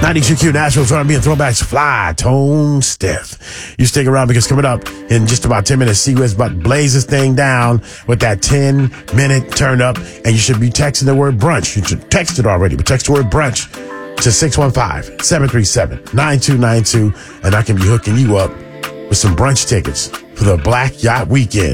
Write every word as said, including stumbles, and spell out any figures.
ninety-two Q Nationals R and B and throwbacks fly, tone stiff. You stick around because coming up in just about ten minutes, C-Wiz about to blaze this thing down with that ten minute turn up. And you should be texting the word brunch. You should text it already, but text the word brunch to six one five, seven three seven, nine two nine two. And I can be hooking you up with some brunch tickets for the Black Yacht Weekend.